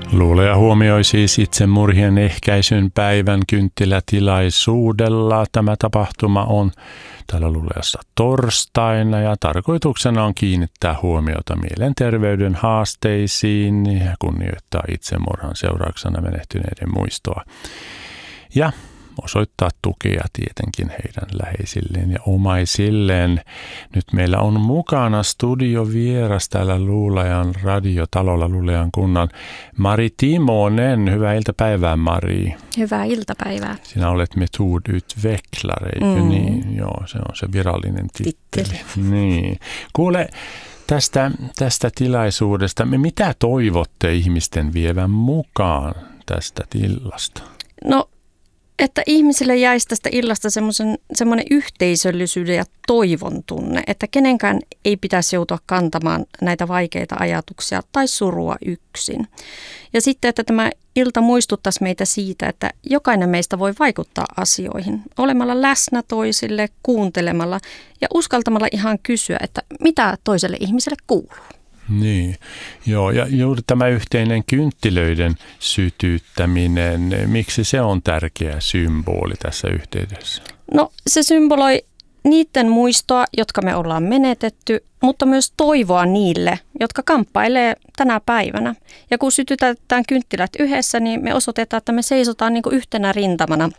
Luuleja huomioi siis itsemurhien ehkäisyn päivän kynttilätilaisuudella. Tämä tapahtuma on täällä Luulejassa torstaina ja tarkoituksena on kiinnittää huomiota mielenterveyden haasteisiin ja kunnioittaa itsemurhan seurauksena menehtyneiden muistoa. Ja osoittaa tukea tietenkin heidän läheisilleen ja omaisilleen. Nyt meillä on mukana studiovieras täällä Luulajan radiotalolla Luulajan kunnan Mari Timonen. Hyvää iltapäivää, Mari. Hyvää iltapäivää. Sinä olet metodutveklare, eikö niin? Joo, se on se virallinen titteli. Niin. Kuule, tästä tilaisuudesta, mitä toivotte ihmisten vievän mukaan tästä illasta? No, että ihmisille jäisi tästä illasta semmoinen yhteisöllisyyden ja toivon tunne, että kenenkään ei pitäisi joutua kantamaan näitä vaikeita ajatuksia tai surua yksin. Ja sitten, että tämä ilta muistuttaisi meitä siitä, että jokainen meistä voi vaikuttaa asioihin olemalla läsnä toisille, kuuntelemalla ja uskaltamalla ihan kysyä, että mitä toiselle ihmiselle kuuluu. Niin, joo, ja juuri tämä yhteinen kynttilöiden sytyttäminen, miksi se on tärkeä symboli tässä yhteydessä? No, se symboloi niiden muistoa, jotka me ollaan menetetty, mutta myös toivoa niille, jotka kamppailee tänä päivänä. Ja kun sytytetään kynttilät yhdessä, niin me osoitetaan, että me seisotaan niin kuin yhtenä rintamana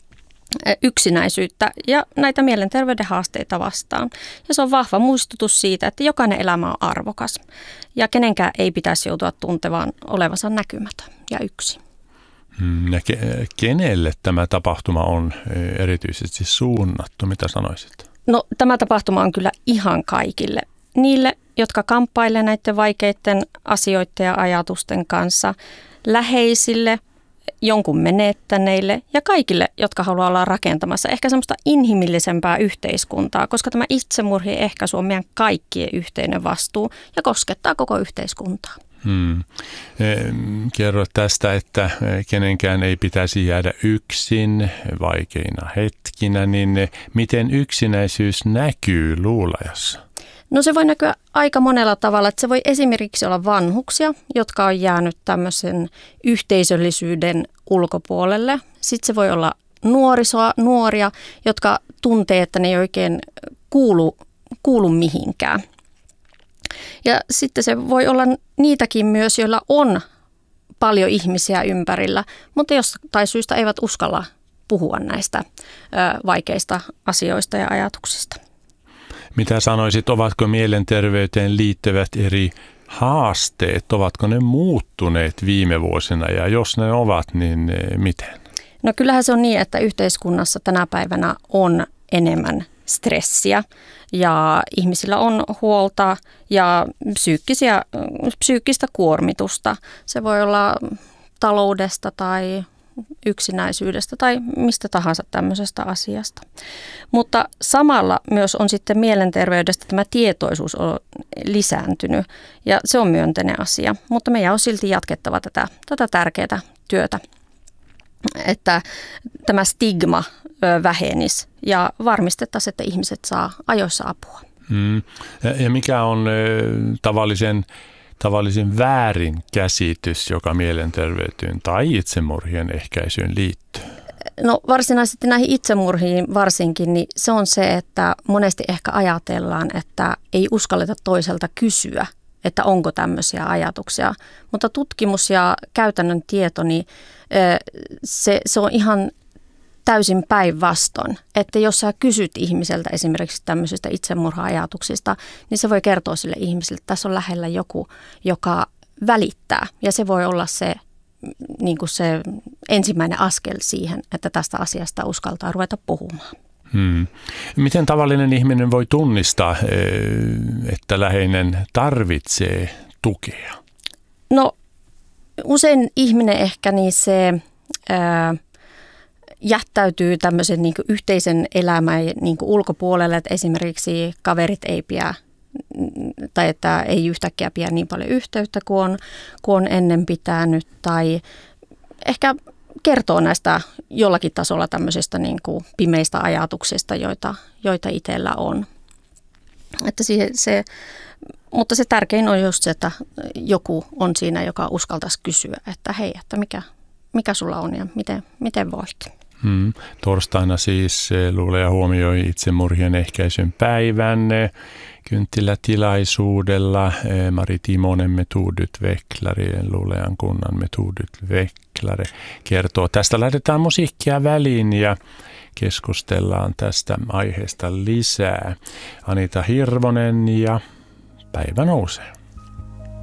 yksinäisyyttä ja näitä mielenterveyden haasteita vastaan. Ja se on vahva muistutus siitä, että jokainen elämä on arvokas ja kenenkään ei pitäisi joutua tuntemaan olevansa näkymätön ja yksin. Ja kenelle tämä tapahtuma on erityisesti suunnattu? Mitä sanoisit? No, tämä tapahtuma on kyllä ihan kaikille. Niille, jotka kamppailee näiden vaikeiden asioiden ja ajatusten kanssa, läheisille, jonkun menettäneille ja kaikille, jotka haluaa olla rakentamassa ehkä semmoista inhimillisempää yhteiskuntaa, koska tämä itsemurhien ehkäisy on meidän kaikkien yhteinen vastuu ja koskettaa koko yhteiskuntaa. Kerro tästä, että kenenkään ei pitäisi jäädä yksin vaikeina hetkinä, niin miten yksinäisyys näkyy Luulajassa? No, se voi näkyä aika monella tavalla. Että se voi esimerkiksi olla vanhuksia, jotka on jäänyt tämmöisen yhteisöllisyyden ulkopuolelle. Sitten se voi olla nuoria, jotka tuntee, että ne ei oikein kuulu mihinkään. Ja sitten se voi olla niitäkin myös, joilla on paljon ihmisiä ympärillä, mutta jostain syystä eivät uskalla puhua näistä vaikeista asioista ja ajatuksista. Mitä sanoisit, ovatko mielenterveyteen liittyvät eri haasteet, ovatko ne muuttuneet viime vuosina ja jos ne ovat, niin miten? No, kyllähän se on niin, että yhteiskunnassa tänä päivänä on enemmän stressiä ja ihmisillä on huolta ja psyykkistä kuormitusta. Se voi olla taloudesta tai yksinäisyydestä tai mistä tahansa tämmöisestä asiasta. Mutta samalla myös on sitten mielenterveydestä tämä tietoisuus on lisääntynyt ja se on myönteinen asia. Mutta meidän on silti jatkettava tätä tärkeää työtä, että tämä stigma vähenisi ja varmistettaisiin, että ihmiset saa ajoissa apua. Ja mikä on tavallisin väärinkäsitys, joka mielenterveyteen tai itsemurhien ehkäisyyn liittyy? No, varsinaisesti näihin itsemurhiin varsinkin, niin se on se, että monesti ehkä ajatellaan, että ei uskalleta toiselta kysyä, että onko tämmöisiä ajatuksia. Mutta tutkimus ja käytännön tieto, niin se on ihan täysin päinvastoin, että jos sä kysyt ihmiseltä esimerkiksi tämmöisistä itsemurha-ajatuksista, niin se voi kertoa sille ihmiselle, että tässä on lähellä joku, joka välittää. Ja se voi olla se, niin kuin se ensimmäinen askel siihen, että tästä asiasta uskaltaa ruveta puhumaan. Miten tavallinen ihminen voi tunnistaa, että läheinen tarvitsee tukea? No, usein ihminen ehkä niin se jättäytyy tämmöisen niin kuin yhteisen elämän niin kuin ulkopuolelle, että esimerkiksi kaverit ei pidä tai että ei yhtäkkiä pidä niin paljon yhteyttä kuin on ennen pitänyt tai ehkä kertoo näistä jollakin tasolla tämmöisistä niin kuin pimeistä ajatuksista, joita itsellä on. Että se Mutta se tärkein on just se, että joku on siinä, joka uskaltaisi kysyä, että hei, että mikä sulla on ja miten voit. Torstaina siis Lulea huomioi itsemurhien ehkäisyn päivän kynttilätilaisuudella. Mari Timonen metodutveklare, Lulean kunnan metodutveklare, kertoo. Tästä lähdetään musiikkia väliin ja keskustellaan tästä aiheesta lisää. Anita Hirvonen ja Päivä nousee.